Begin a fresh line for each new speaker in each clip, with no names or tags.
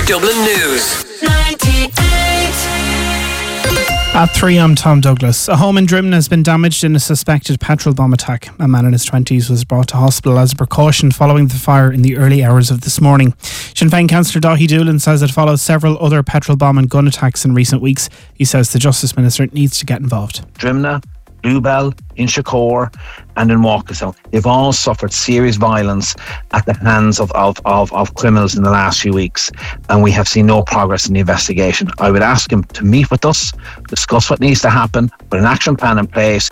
North Dublin News. 98.
At 3, I'm Tom Douglas. A home in Drimna has been damaged in a suspected petrol bomb attack. A man in his 20s was brought to hospital as a precaution following the fire in the early hours of this morning. Sinn Féin councillor Daithí Doolan says it follows several other petrol bomb and gun attacks in recent weeks. He says the Justice Minister needs to get involved.
Drimna, Bluebell, Inchicore and in Walkerstown, they've all suffered serious violence at the hands of criminals in the last few weeks, and we have seen no progress in the investigation. I would ask him to meet with us, discuss what needs to happen, put an action plan in place.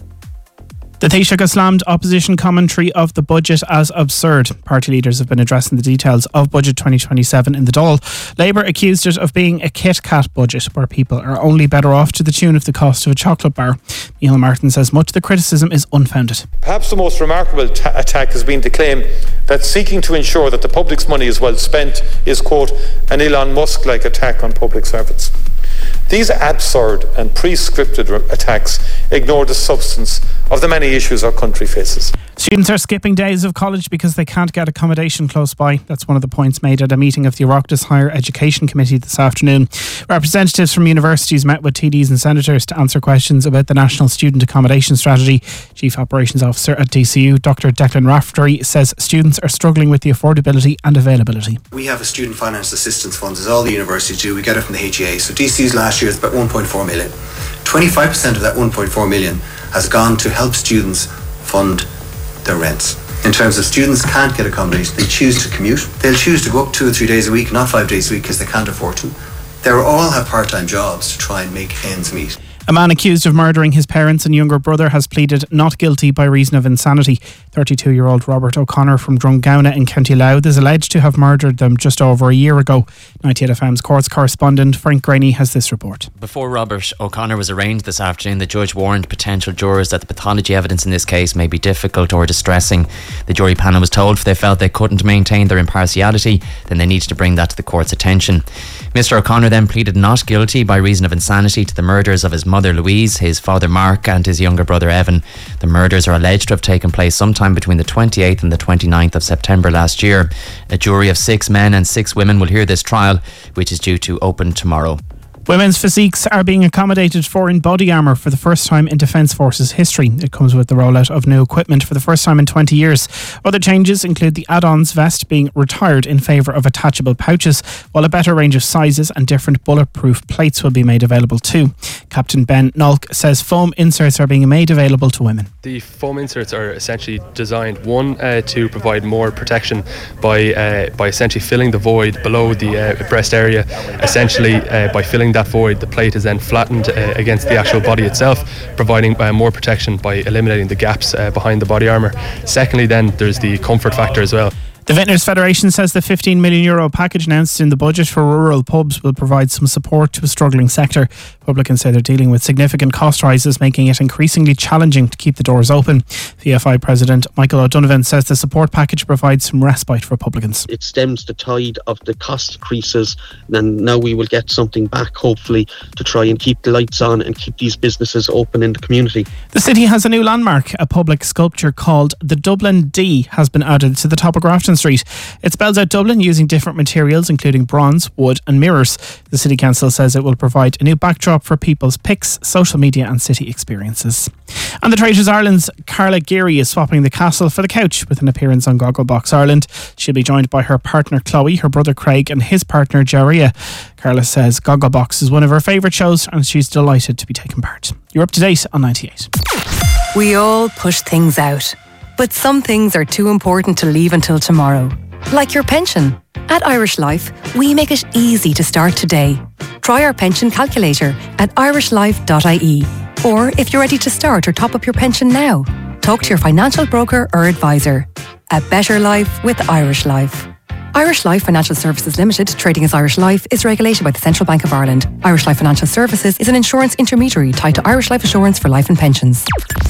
The Taoiseach slammed opposition commentary of the budget as absurd. Party leaders have been addressing the details of Budget 2027 in the Dáil. Labour accused it of being a Kit Kat budget where people are only better off to the tune of the cost of a chocolate bar. Micheál Martin says much of the criticism is unfounded.
Perhaps the most remarkable attack has been the claim that seeking to ensure that the public's money is well spent is, quote, an Elon Musk-like attack on public servants. These absurd and pre-scripted attacks ignore the substance of the many issues our country faces.
Students are skipping days of college because they can't get accommodation close by. That's one of the points made at a meeting of the Oireachtas Higher Education Committee this afternoon. Representatives from universities met with TDs and senators to answer questions about the National Student Accommodation Strategy. Chief Operations Officer at DCU, Dr. Declan Raftery, says students are struggling with the affordability and availability.
We have a student finance assistance fund, as all the universities do. We get it from the HEA. So DCU's last year is about 1.4 million. 25% of that 1.4 million has gone to help students fund their rents. In terms of students can't get accommodation, they choose to commute. They'll choose to go up 2 or 3 days a week, not 5 days a week, because they can't afford to. They all have part-time jobs to try and make ends meet.
A man accused of murdering his parents and younger brother has pleaded not guilty by reason of insanity. 32-year-old Robert O'Connor from Drumgowna in County Louth is alleged to have murdered them just over a year ago. 98FM's courts correspondent Frank Graney has this report.
Before Robert O'Connor was arraigned this afternoon, the judge warned potential jurors that the pathology evidence in this case may be difficult or distressing. The jury panel was told if they felt they couldn't maintain their impartiality, then they needed to bring that to the court's attention. Mr O'Connor then pleaded not guilty by reason of insanity to the murders of his mother Louise, his father Mark and his younger brother Evan. The murders are alleged to have taken place sometime between the 28th and the 29th of September last year. A jury of 6 men and 6 women will hear this trial, which is due to open tomorrow.
Women's physiques are being accommodated for in body armour for the first time in Defence Forces history. It comes with the rollout of new equipment for the first time in 20 years. Other changes include the add-ons vest being retired in favour of attachable pouches, while a better range of sizes and different bulletproof plates will be made available too. Captain Ben Nolk says foam inserts are being made available to women.
The foam inserts are essentially designed, to provide more protection by essentially filling the void below the breast area. Essentially, by filling that void, the plate is then flattened against the actual body itself, providing more protection by eliminating the gaps behind the body armour. Secondly, then there's the comfort factor as well.
The Vintners Federation says the €15 million package announced in the budget for rural pubs will provide some support to a struggling sector. Publicans say they're dealing with significant cost rises, making it increasingly challenging to keep the doors open. VFI President Michael O'Donovan says the support package provides some respite for publicans.
It stems the tide of the cost increases, and now we will get something back, hopefully, to try and keep the lights on and keep these businesses open in the community.
The city has a new landmark. A public sculpture called the Dublin D has been added to the top of Grafton Street. It spells out Dublin using different materials including bronze, wood and mirrors. The City Council says it will provide a new backdrop for people's pics, social media and city experiences. And the Traitors Ireland's Carla Geary is swapping the castle for the couch with an appearance on Gogglebox Ireland. She'll be joined by her partner Chloe, her brother Craig and his partner Jaria. Carla says Gogglebox is one of her favourite shows and she's delighted to be taking part. You're up to date on 98.
We all push things out, but some things are too important to leave until tomorrow. Like your pension. At Irish Life, we make it easy to start today. Try our pension calculator at irishlife.ie. Or if you're ready to start or top up your pension now, talk to your financial broker or advisor. A better life with Irish Life. Irish Life Financial Services Limited, trading as Irish Life, is regulated by the Central Bank of Ireland. Irish Life Financial Services is an insurance intermediary tied to Irish Life Assurance for life and pensions.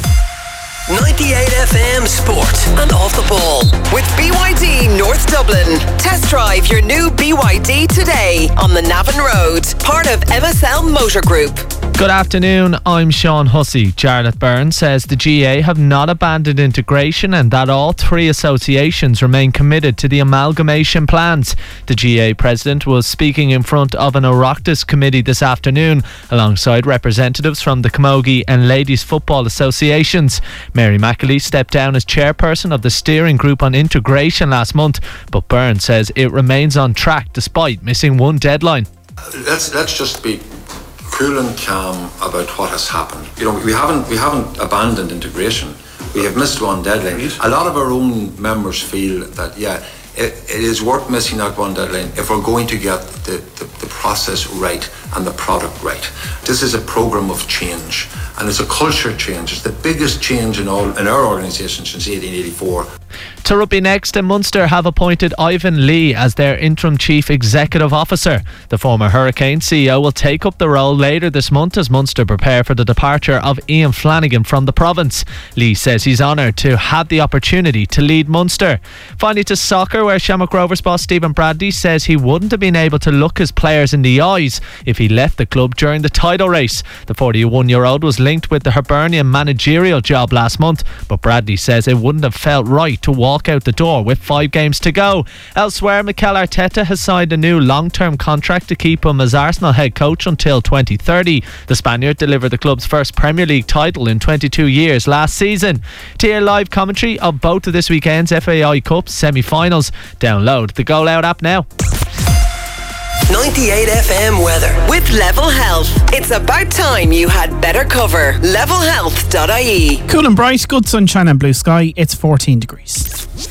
98FM Sport and Off the Ball with BYD North Dublin. Test drive your new BYD today on the Navan Road, part of MSL Motor Group.
Good afternoon, I'm Sean Hussey. Jarlath Byrne says the GA have not abandoned integration and that all three associations remain committed to the amalgamation plans. The GA president was speaking in front of an Oireachtas committee this afternoon alongside representatives from the Camogie and Ladies Football Associations. Mary McAlee stepped down as chairperson of the steering group on integration last month, but Byrne says it remains on track despite missing one deadline.
Let's just be cool and calm about what has happened. You know, we haven't abandoned integration. We have missed one deadline. A lot of our own members feel that it is worth missing that one deadline if we're going to get the process right and the product right. This is a programme of change, and it's a culture change. It's the biggest change in our organisation since 1884.
To rugby next, and Munster have appointed Ivan Lee as their interim chief executive officer. The former Hurricane CEO will take up the role later this month as Munster prepare for the departure of Ian Flanagan from the province. Lee says he's honoured to have the opportunity to lead Munster. Finally to soccer, where Shamrock Rovers boss Stephen Bradley says he wouldn't have been able to look his players in the eyes if he left the club during the title race. The 41-year-old was linked with the Hibernian managerial job last month, but Bradley says it wouldn't have felt right to walk out the door with 5 games to go. Elsewhere, Mikel Arteta has signed a new long-term contract to keep him as Arsenal head coach until 2030. The Spaniard delivered the club's first Premier League title in 22 years last season. To hear live commentary of both of this weekend's FAI Cup semi-finals, download the Go Loud app now.
98 FM weather with Level Health. It's about time you had better cover. Levelhealth.ie.
Cool and bright, good sunshine and blue sky. It's 14 degrees.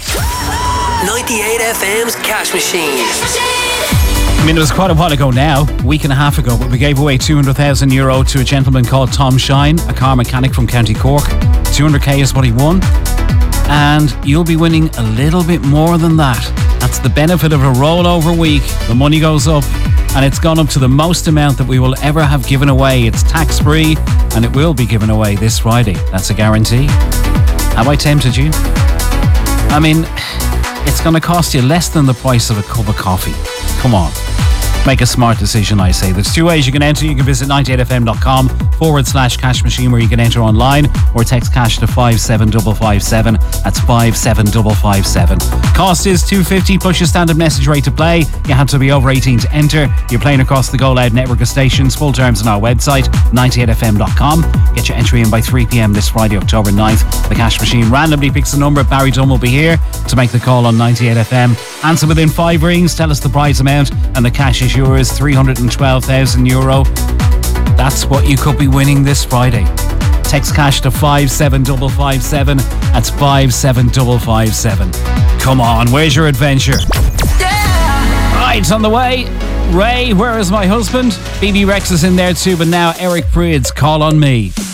98 FM's Cash Machine.
I mean, it was quite a while ago now, a week and a half ago, but we gave away €200,000 to a gentleman called Tom Shine, a car mechanic from County Cork. 200k is what he won. And you'll be winning a little bit more than that. That's the benefit of a rollover week. The money goes up, and it's gone up to the most amount that we will ever have given away. It's tax-free, and it will be given away this Friday. That's a guarantee. Have I tempted you? I mean, it's going to cost you less than the price of a cup of coffee. Come on. Make a smart decision, I say. There's 2 ways you can enter. You can visit 98fm.com/cash machine, where you can enter online, or text cash to 57557. That's 57557. Cost is $2.50 plus your standard message rate to play. You have to be over 18 to enter. You're playing across the Go Loud network of stations. Full terms on our website, 98fm.com. Get your entry in by 3 p.m. this Friday, October 9th. The cash machine randomly picks a number. Barry Dunn will be here to make the call on 98FM. Answer within 5 rings. Tell us the prize amount, and the cash is yours, €312,000. That's what you could be winning this Friday. Text cash to 57557. That's 57557. Come on, where's your adventure? Yeah! Right, it's on the way. Ray, Where Is My Husband? BB Rex is in there too, but now Eric Prydz, Call on Me.